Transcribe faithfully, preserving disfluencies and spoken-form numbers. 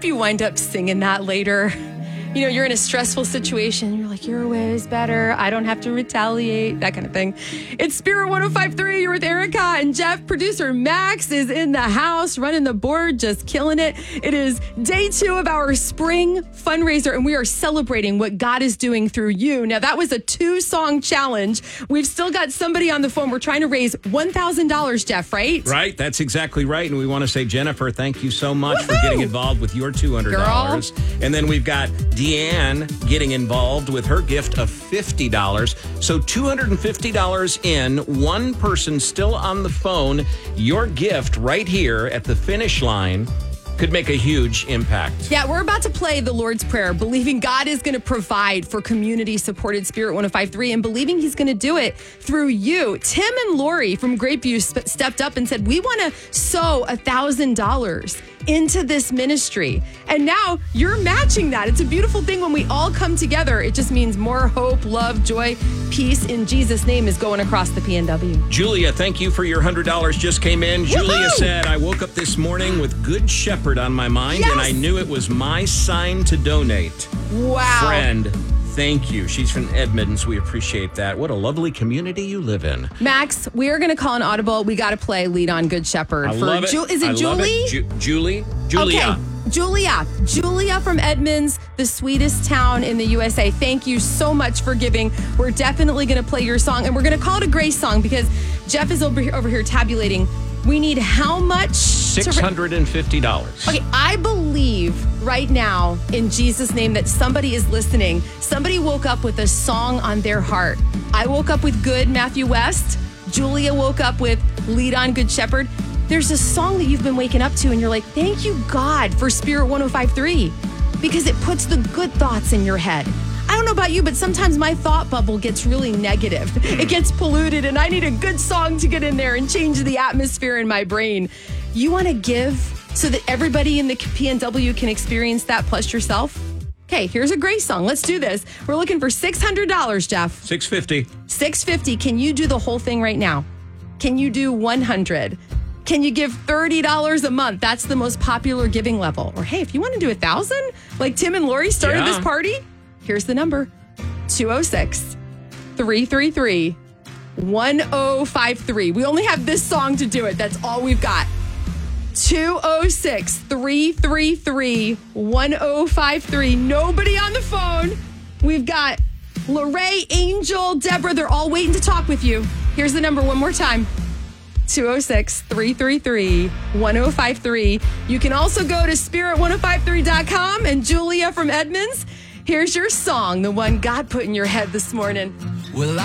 hope you wind up singing that later. You know, you're in a stressful situation. You're like, your way is better. I don't have to retaliate, that kind of thing. It's Spirit one oh five point three. You're with Erica and Jeff. Producer Max is in the house, running the board, just killing it. It is day two of our spring fundraiser, and we are celebrating what God is doing through you. Now, that was a two-song challenge. We've still got somebody on the phone. We're trying to raise one thousand dollars, Jeff, right? Right. That's exactly right. And we want to say, Jennifer, thank you so much Woo-hoo! for getting involved with your two hundred dollars. Girl. And then we've got Deanne getting involved with her gift of fifty dollars. So two hundred fifty dollars in, one person still on the phone. Your gift right here at the finish line could make a huge impact. Yeah, we're about to play the Lord's Prayer, believing God is going to provide for community-supported Spirit one oh five point three and believing he's going to do it through you. Tim and Lori from Great View sp- stepped up and said, we want to sow one thousand dollars into this ministry. And now you're matching that. It's a beautiful thing when we all come together. It just means more hope, love, joy, peace in Jesus' name is going across the P N W. Julia, thank you for your one hundred dollars just came in. Woo-hoo! Julia said, I woke up this morning with Good Shepherd on my mind, yes! and I knew it was my sign to donate. Wow. Friend, thank you. She's from Edmonds. We appreciate that. What a lovely community you live in. Max, we are going to call an audible. We got to play Lead on Good Shepherd. I for love it. Ju- Is it I Julie? Love it. Ju- Julie? Julia. Okay. Julia. Julia from Edmonds, the sweetest town in the U S A. Thank you so much for giving. We're definitely going to play your song, and we're going to call it a grace song because Jeff is over here, over here tabulating. We need how much? six hundred fifty dollars. Okay, I believe right now in Jesus' name that somebody is listening. Somebody woke up with a song on their heart. I woke up with Good, Matthew West. Julia woke up with Lead on Good Shepherd. There's a song that you've been waking up to and you're like, thank you, God, for Spirit one oh five point three because it puts the good thoughts in your head. I don't know about you, but sometimes my thought bubble gets really negative. It gets polluted, and I need a good song to get in there and change the atmosphere in my brain. You want to give so that everybody in the P N W can experience that plus yourself? Okay, here's a grace song. Let's do this. We're looking for six hundred dollars, Jeff. six hundred fifty dollars. six hundred fifty dollars. Can you do the whole thing right now? Can you do one hundred dollars? Can you give thirty dollars a month? That's the most popular giving level. Or hey, if you want to do one thousand dollars, like Tim and Lori started yeah. this party, here's the number. two oh six, three three three, one oh five three. We only have this song to do it. That's all we've got. two oh six, three three three, one oh five three. Nobody on the phone. We've got Lorraine, Angel, Deborah. They're all waiting to talk with you. Here's the number one more time. two oh six, three three three, one oh five three. You can also go to spirit one oh five three dot com. And Julia from Edmonds, here's your song, the one God put in your head this morning. Well,